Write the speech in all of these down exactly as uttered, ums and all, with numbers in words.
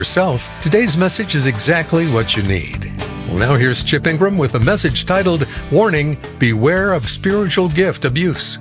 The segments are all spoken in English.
yourself, today's message is exactly what you need. Well, now here's Chip Ingram with a message titled, Warning, Beware of Spiritual Gift Abuse.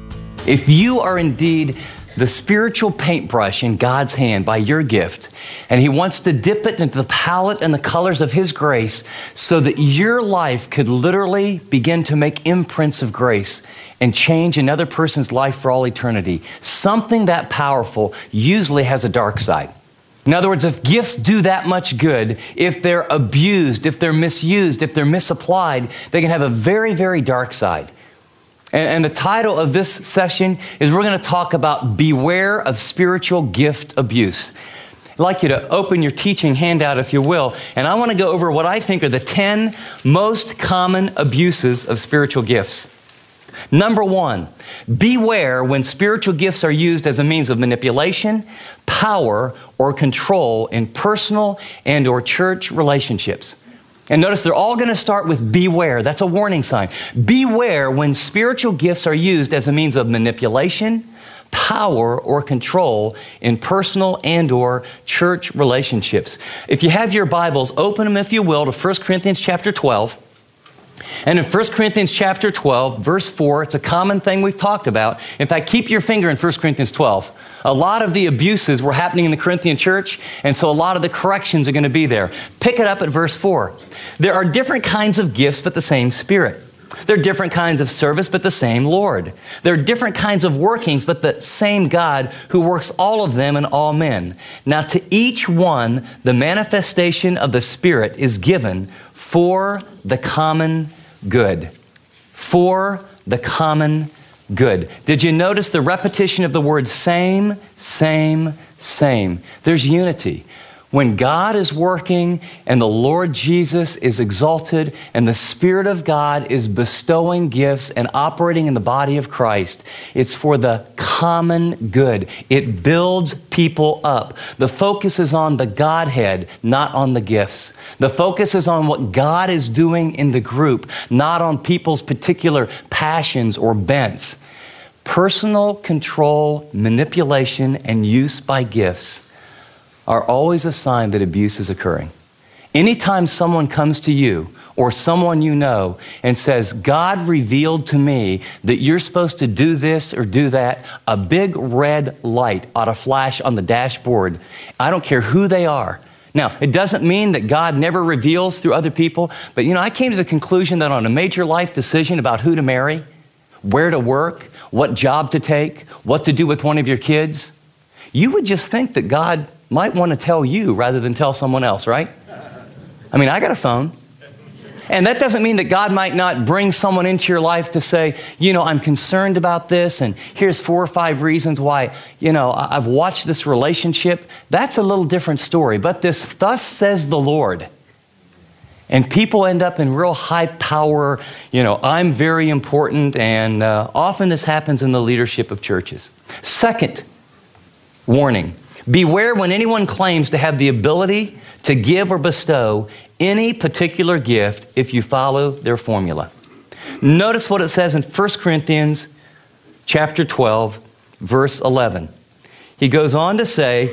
If you are indeed the spiritual paintbrush in God's hand by your gift, and He wants to dip it into the palette and the colors of His grace so that your life could literally begin to make imprints of grace and change another person's life for all eternity, something that powerful usually has a dark side. In other words, if gifts do that much good, if they're abused, if they're misused, if they're misapplied, they can have a very, very dark side. And, and the title of this session is we're going to talk about Beware of Spiritual Gift Abuse. I'd like you to open your teaching handout, if you will, and I want to go over what I think are the ten most common abuses of spiritual gifts. Number one, beware when spiritual gifts are used as a means of manipulation, power, or control in personal and or church relationships. And notice they're all going to start with beware. That's a warning sign. Beware when spiritual gifts are used as a means of manipulation, power, or control in personal and or church relationships. If you have your Bibles, open them, if you will, to First Corinthians chapter twelve. And in First Corinthians chapter twelve, verse four, it's a common thing we've talked about. In fact, keep your finger in First Corinthians twelve. A lot of the abuses were happening in the Corinthian church, and so a lot of the corrections are going to be there. Pick it up at verse four. There are different kinds of gifts, but the same Spirit. There are different kinds of service, but the same Lord. There are different kinds of workings, but the same God who works all of them in all men. Now to each one, the manifestation of the Spirit is given for the common good. For the common good. Did you notice the repetition of the word same, same, same? There's unity. When God is working and the Lord Jesus is exalted and the Spirit of God is bestowing gifts and operating in the body of Christ, it's for the common good. It builds people up. The focus is on the Godhead, not on the gifts. The focus is on what God is doing in the group, not on people's particular passions or bents. Personal control, manipulation, and use by gifts are always a sign that abuse is occurring. Anytime someone comes to you or someone you know and says, God revealed to me that you're supposed to do this or do that, a big red light ought to flash on the dashboard. I don't care who they are. Now, it doesn't mean that God never reveals through other people, but you know, I came to the conclusion that on a major life decision about who to marry, where to work, what job to take, what to do with one of your kids, you would just think that God might want to tell you rather than tell someone else, right? I mean, I got a phone. And that doesn't mean that God might not bring someone into your life to say, you know, I'm concerned about this, and here's four or five reasons why, you know, I've watched this relationship. That's a little different story. But this, thus says the Lord. And people end up in real high power, you know, I'm very important, and uh, often this happens in the leadership of churches. Second warning. Beware when anyone claims to have the ability to give or bestow any particular gift if you follow their formula. Notice what it says in First Corinthians chapter twelve, verse eleven. He goes on to say,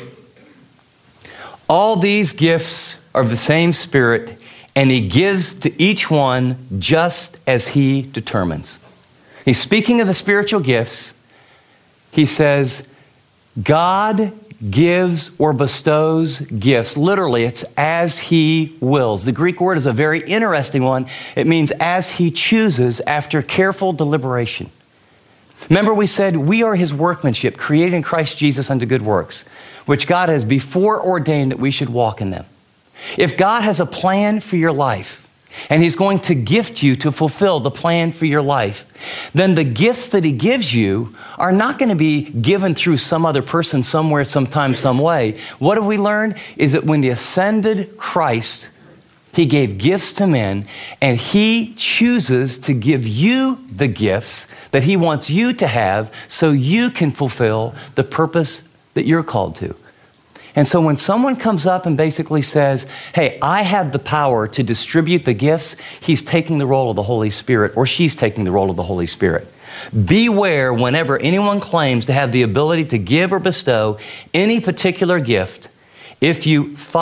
all these gifts are of the same Spirit, and He gives to each one just as He determines. He's speaking of the spiritual gifts. He says, God gives or bestows gifts. Literally, it's as He wills. The Greek word is a very interesting one. It means as He chooses after careful deliberation. Remember we said we are His workmanship, created in Christ Jesus unto good works, which God has before ordained that we should walk in them. If God has a plan for your life, and He's going to gift you to fulfill the plan for your life, then the gifts that He gives you are not going to be given through some other person somewhere, sometime, some way. What have we learned is that when the ascended Christ, He gave gifts to men, and He chooses to give you the gifts that He wants you to have so you can fulfill the purpose that you're called to. And so when someone comes up and basically says, hey, I have the power to distribute the gifts, he's taking the role of the Holy Spirit, or she's taking the role of the Holy Spirit. Beware whenever anyone claims to have the ability to give or bestow any particular gift If you